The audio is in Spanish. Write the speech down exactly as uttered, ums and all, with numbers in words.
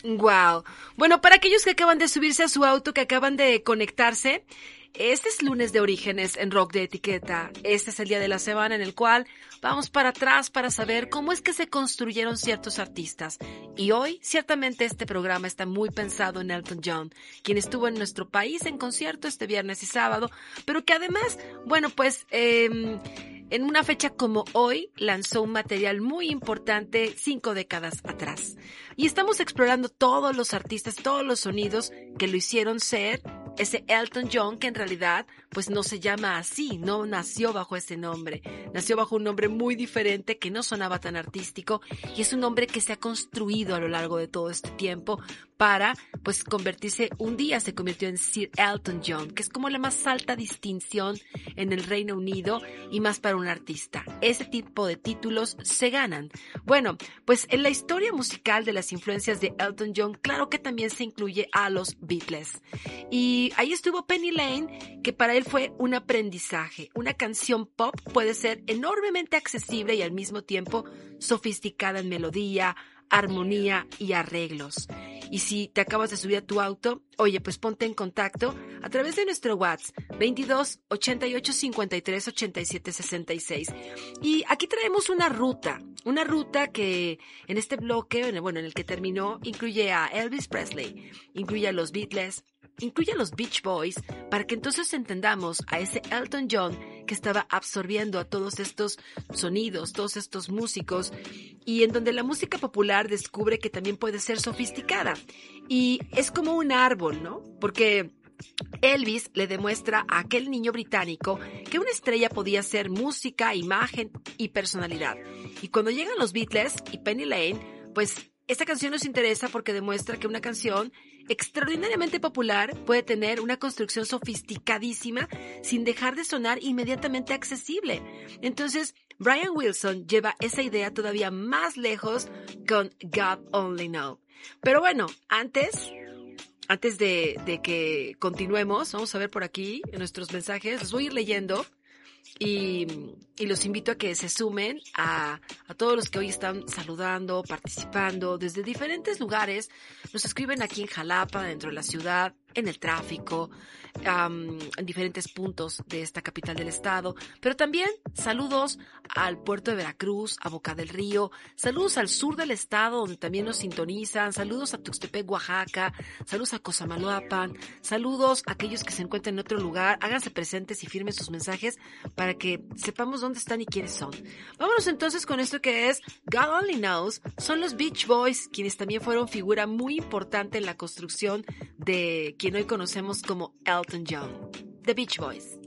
Wow. Bueno, para aquellos que acaban de subirse a su auto, que acaban de conectarse, este es lunes de Orígenes en Rock de Etiqueta. Este es el día de la semana en el cual vamos para atrás para saber cómo es que se construyeron ciertos artistas. Y hoy, ciertamente, este programa está muy pensado en Elton John, quien estuvo en nuestro país en concierto este viernes y sábado, pero que además, bueno, pues... Eh, En una fecha como hoy, lanzó un material muy importante cinco décadas atrás. Y estamos explorando todos los artistas, todos los sonidos que lo hicieron ser ese Elton John, que en realidad pues no se llama así, no nació bajo ese nombre. Nació bajo un nombre muy diferente que no sonaba tan artístico y es un nombre que se ha construido a lo largo de todo este tiempo para pues convertirse, un día se convirtió en Sir Elton John, que es como la más alta distinción en el Reino Unido y más para un artista. Ese tipo de títulos se ganan. Bueno, pues en la historia musical de las influencias de Elton John, claro que también se incluye a los Beatles. Y ahí estuvo Penny Lane, que para él fue un aprendizaje. Una canción pop puede ser enormemente accesible y al mismo tiempo sofisticada en melodía, armonía y arreglos. Y si te acabas de subir a tu auto, oye, pues ponte en contacto a través de nuestro WhatsApp veintidós, ochenta y ocho, cincuenta y tres, ochenta y siete, sesenta y seis. Y aquí traemos una ruta, una ruta que en este bloque, bueno, en el que terminó, incluye a Elvis Presley, incluye a los Beatles, incluye a los Beach Boys, para que entonces entendamos a ese Elton John que estaba absorbiendo a todos estos sonidos, todos estos músicos, y en donde la música popular descubre que también puede ser sofisticada. Y es como un árbol, ¿no? Porque Elvis le demuestra a aquel niño británico que una estrella podía ser música, imagen y personalidad. Y cuando llegan los Beatles y Penny Lane, pues esta canción nos interesa porque demuestra que una canción extraordinariamente popular puede tener una construcción sofisticadísima sin dejar de sonar inmediatamente accesible. Entonces, Brian Wilson lleva esa idea todavía más lejos con God Only Knows. Pero bueno, antes... Antes de, de que continuemos, vamos a ver por aquí en nuestros mensajes, los voy a ir leyendo y, y los invito a que se sumen a, a todos los que hoy están saludando, participando desde diferentes lugares. Nos escriben aquí en Jalapa, dentro de la ciudad, en el tráfico, um, en diferentes puntos de esta capital del estado, pero también saludos al puerto de Veracruz, a Boca del Río, saludos al sur del estado donde también nos sintonizan, saludos a Tuxtepec, Oaxaca, saludos a Cosamaloapan, saludos a aquellos que se encuentran en otro lugar. Háganse presentes y firmen sus mensajes para que sepamos dónde están y quiénes son. Vámonos entonces con esto que es God Only Knows. Son los Beach Boys, quienes también fueron figura muy importante en la construcción de quien hoy conocemos como Elton John. The Beach Boys.